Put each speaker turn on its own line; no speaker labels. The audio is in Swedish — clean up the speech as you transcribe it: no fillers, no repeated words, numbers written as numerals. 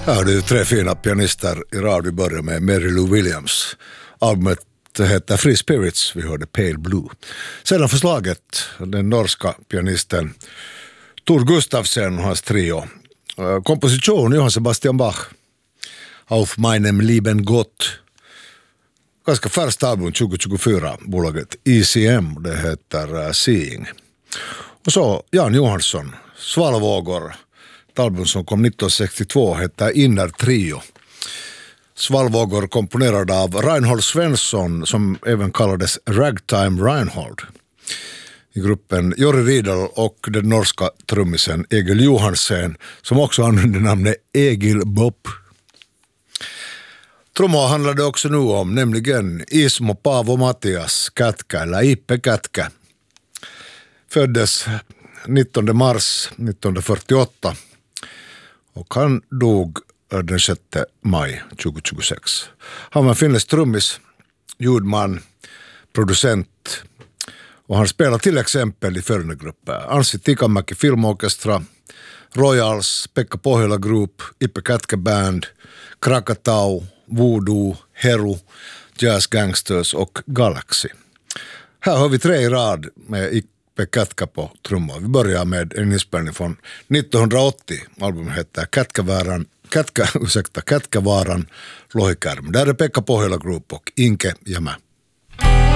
Ja, det är ju tre fina pianister i rad. Vi börjar med Mary Lou Williams. Albumet heter Free Spirits, vi hörde Pale Blue. Sedan förslaget, den norska pianisten Tor Gustafsson och hans trio. Komposition Johann Sebastian Bach. Auf meinem lieben Gott. Ganska färskt album 2024, bolaget ECM, det heter Seeing. Och så Jan Johansson, Svalvågor. Ett album som kom 1962 heter Inner Trio. Svalvågor komponerad av Reinhold Svensson, som även kallades Ragtime Reinhold. I gruppen Jori Riedel och den norska trummisen Egil Johansen, som också använde namnet Egil Bob. Trummor handlade också nu om, nämligen Ismo Paavo Matias Kätkä, eller Ippe Kätkä. Föddes 19 mars 1948 och han dog den 6 maj 2026. Han var en finländsk trummis, ljudman, producent och han spelar till exempel i följande grupper: Anssi Tikamäki Filmorkestra, Royals, Pekka Pohjola Group, Ippe Kätkä Band, Krakatau, Voodoo, Heru, Jazz Gangsters och Galaxy. Här har vi tre i rad med Ippe Kätkä på trummor. Vi börjar med en inspelning från 1980. Albumet heter Kätkävaaran lohikärme. Där är Pekka Pohjola Group och Inke Jämä.